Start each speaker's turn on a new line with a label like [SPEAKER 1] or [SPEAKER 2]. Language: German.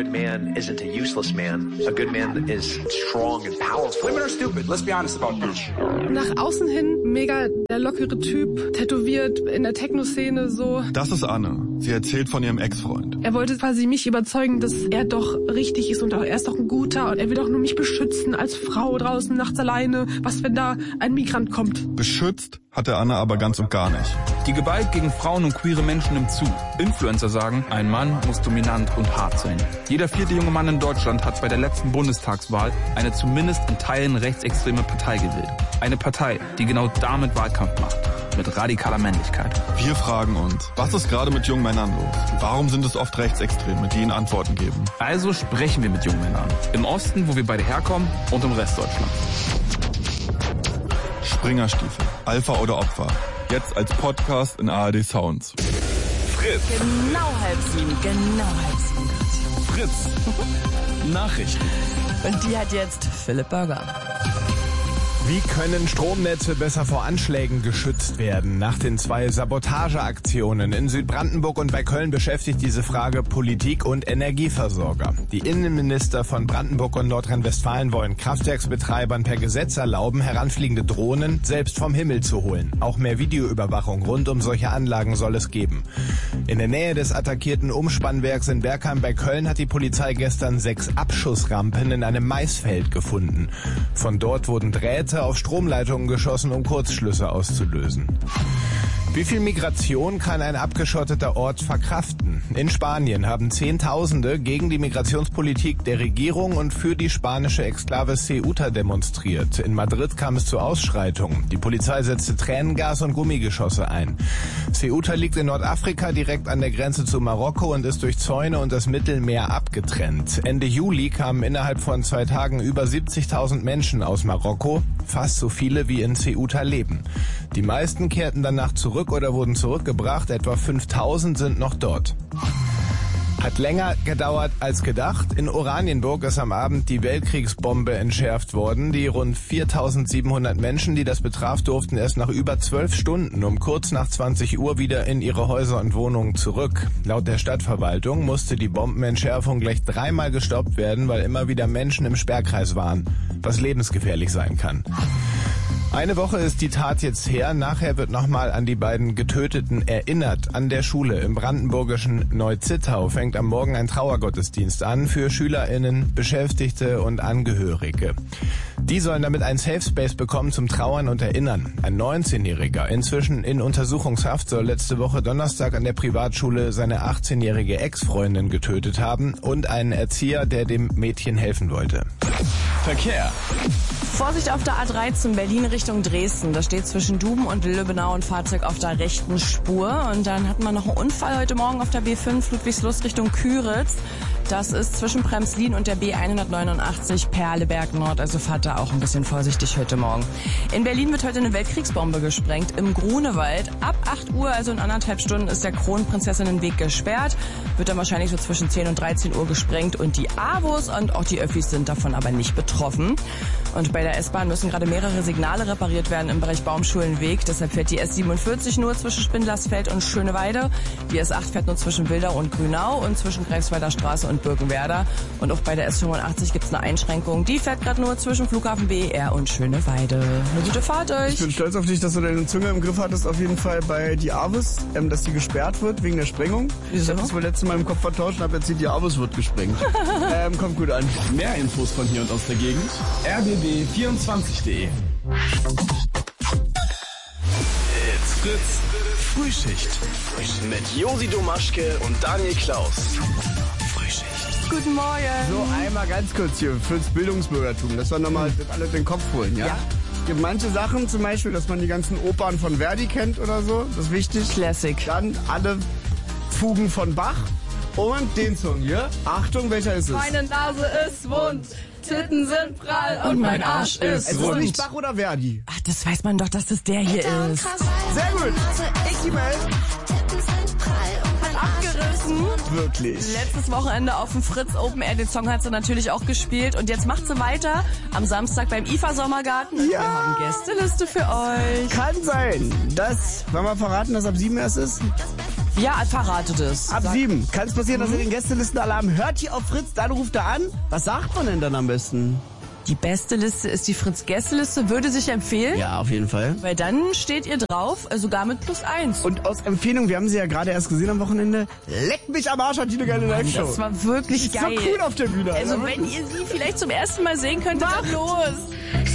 [SPEAKER 1] good man isn't a useless man. A good man is strong and powerful.
[SPEAKER 2] Women are stupid, let's be honest about this.
[SPEAKER 3] Nach außen hin mega der lockere Typ, tätowiert in der Techno-Szene so.
[SPEAKER 4] Das ist Anne. Sie erzählt von ihrem Ex-Freund.
[SPEAKER 3] Er wollte quasi mich überzeugen, dass er doch richtig ist und er ist doch ein guter und er will doch nur mich beschützen als Frau draußen nachts alleine. Was, wenn da ein Migrant kommt?
[SPEAKER 4] Beschützt hat der Anne aber ganz und gar nicht.
[SPEAKER 5] Die Gewalt gegen Frauen und queere Menschen nimmt zu. Influencer sagen, ein Mann muss dominant und hart sein. Jeder 4. junge Mann in Deutschland hat bei der letzten Bundestagswahl eine zumindest in Teilen rechtsextreme Partei gewählt. Eine Partei, die genau damit Wahlkampf macht. Mit radikaler Männlichkeit.
[SPEAKER 4] Wir fragen uns, was ist gerade mit jungen Männern los? Warum sind es oft Rechtsextreme, die ihnen Antworten geben?
[SPEAKER 5] Also sprechen wir mit jungen Männern. Im Osten, wo wir beide herkommen, und im Rest Deutschlands.
[SPEAKER 4] Springerstiefel, Alpha oder Opfer. Jetzt als Podcast in ARD Sounds.
[SPEAKER 6] Fritz. Genau 6:30.
[SPEAKER 7] Fritz. Nachrichten.
[SPEAKER 6] Und die hat jetzt Philipp Burger.
[SPEAKER 8] Wie können Stromnetze besser vor Anschlägen geschützt werden? Nach den 2 Sabotageaktionen in Südbrandenburg und bei Köln beschäftigt diese Frage Politik und Energieversorger. Die Innenminister von Brandenburg und Nordrhein-Westfalen wollen Kraftwerksbetreibern per Gesetz erlauben, heranfliegende Drohnen selbst vom Himmel zu holen. Auch mehr Videoüberwachung rund um solche Anlagen soll es geben. In der Nähe des attackierten Umspannwerks in Bergheim bei Köln hat die Polizei gestern 6 Abschussrampen in einem Maisfeld gefunden. Von dort wurden Drähte auf Stromleitungen geschossen, um Kurzschlüsse auszulösen. Wie viel Migration kann ein abgeschotteter Ort verkraften? In Spanien haben Zehntausende gegen die Migrationspolitik der Regierung und für die spanische Exklave Ceuta demonstriert. In Madrid kam es zu Ausschreitungen. Die Polizei setzte Tränengas und Gummigeschosse ein. Ceuta liegt in Nordafrika direkt an der Grenze zu Marokko und ist durch Zäune und das Mittelmeer abgetrennt. Ende Juli kamen innerhalb von 2 Tagen über 70.000 Menschen aus Marokko, fast so viele wie in Ceuta leben. Die meisten kehrten danach zurück oder wurden zurückgebracht, etwa 5.000 sind noch dort. Hat länger gedauert als gedacht. In Oranienburg ist am Abend die Weltkriegsbombe entschärft worden. Die rund 4.700 Menschen, die das betraf, durften erst nach über 12 Stunden um kurz nach 20 Uhr wieder in ihre Häuser und Wohnungen zurück. Laut der Stadtverwaltung musste die Bombenentschärfung gleich 3-mal gestoppt werden, weil immer wieder Menschen im Sperrkreis waren, was lebensgefährlich sein kann. Eine Woche ist die Tat jetzt her. Nachher wird nochmal an die beiden Getöteten erinnert. An der Schule im brandenburgischen Neuzittau fängt am Morgen ein Trauergottesdienst an für SchülerInnen, Beschäftigte und Angehörige. Die sollen damit ein Safe Space bekommen zum Trauern und Erinnern. Ein 19-Jähriger, inzwischen in Untersuchungshaft, soll letzte Woche Donnerstag an der Privatschule seine 18-jährige Ex-Freundin getötet haben und einen Erzieher, der dem Mädchen helfen wollte.
[SPEAKER 7] Verkehr.
[SPEAKER 6] Vorsicht auf der A13 Berlin Richtung Dresden. Da steht zwischen Duben und Lübbenau ein Fahrzeug auf der rechten Spur. Und dann hatten wir noch einen Unfall heute Morgen auf der B5 Ludwigslust Richtung Küritz. Das ist zwischen Premslin und der B189 Perleberg Nord. Also fahrt da auch ein bisschen vorsichtig heute Morgen. In Berlin wird heute eine Weltkriegsbombe gesprengt im Grunewald. Ab 8 Uhr, also in 1,5 Stunden, ist der Kronprinzessinnenweg gesperrt. Wird dann wahrscheinlich so zwischen 10 und 13 Uhr gesprengt. Und die AWOs und auch die Öffis sind davon aber nicht betroffen. Und bei der S-Bahn müssen gerade mehrere Signale repariert werden im Bereich Baumschulenweg. Deshalb fährt die S47 nur zwischen Spindlersfeld und Schöneweide. Die S8 fährt nur zwischen Wildau und Grünau und zwischen Greifswalder Straße und Birkenwerder. Und auch bei der S85 gibt es eine Einschränkung. Die fährt gerade nur zwischen Flughafen BER und Schöneweide. Eine gute Fahrt euch.
[SPEAKER 9] Ich bin stolz auf dich, dass du deine Zunge im Griff hattest, auf jeden Fall bei die AWS, dass die gesperrt wird wegen der Sprengung.
[SPEAKER 6] Wieso?
[SPEAKER 9] Ich habe das wohl letztes Mal im Kopf vertauscht und habe erzählt, die AWS wird gesprengt. Kommt gut an.
[SPEAKER 7] Mehr Infos von hier und aus der Gegend. rbb24.de. It's Fritz Frühschicht. Mit Josi Domaschke und Daniel Klaus. Frühschicht.
[SPEAKER 6] Guten Morgen.
[SPEAKER 9] So, einmal ganz kurz hier fürs Bildungsbürgertum, dass wir nochmal alle den Kopf holen, ja? Es gibt manche Sachen, zum Beispiel, dass man die ganzen Opern von Verdi kennt oder so, das ist wichtig.
[SPEAKER 6] Classic.
[SPEAKER 9] Dann alle Fugen von Bach und den Song hier. Achtung, welcher ist es?
[SPEAKER 3] Meine Nase ist wund, Titten sind prall und mein Arsch ist
[SPEAKER 9] Es ist
[SPEAKER 3] rund.
[SPEAKER 9] nicht Bach oder Verdi.
[SPEAKER 6] Ach, das weiß man doch, dass das der hier ist.
[SPEAKER 9] Sehr gut. X-Mail.
[SPEAKER 6] Abgerissen.
[SPEAKER 9] Wirklich.
[SPEAKER 6] Letztes Wochenende auf dem Fritz Open Air, den Song hat sie natürlich auch gespielt. Und jetzt macht sie weiter am Samstag beim IFA Sommergarten. Und wir haben Gästeliste für euch.
[SPEAKER 9] Kann sein, dass, wollen wir verraten, dass ab 7 erst ist?
[SPEAKER 6] Ja, verratet es.
[SPEAKER 9] Ab 7. Kann es passieren, dass ihr den Gästelistenalarm hört ihr auf Fritz, dann ruft er an. Was sagt man denn dann am besten?
[SPEAKER 6] Die beste Liste ist die Fritz-Gästeliste, würde sich empfehlen.
[SPEAKER 9] Ja, auf jeden Fall.
[SPEAKER 6] Weil dann steht ihr drauf, sogar mit +1.
[SPEAKER 9] Und aus Empfehlung, wir haben sie ja gerade erst gesehen am Wochenende, leck mich am Arsch, hat die eine geile Live-Show.
[SPEAKER 6] Das war wirklich geil.
[SPEAKER 9] So cool auf der Bühne.
[SPEAKER 6] Also wenn ihr sie vielleicht zum ersten Mal sehen könntet, dann los.